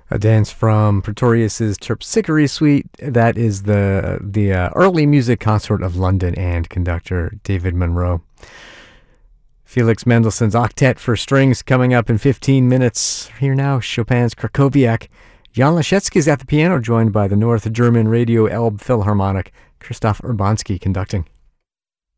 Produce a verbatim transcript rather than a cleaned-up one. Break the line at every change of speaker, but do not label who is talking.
A dance from Pretorius's Terpsichore Suite. That is the the uh, early music consort of London and conductor David Monroe. Felix Mendelssohn's Octet for Strings coming up in fifteen minutes. Here now, Chopin's Krakowiak. Jan Leschetski is at the piano, joined by the North German Radio Elbe Philharmonic, Christoph Urbanski conducting.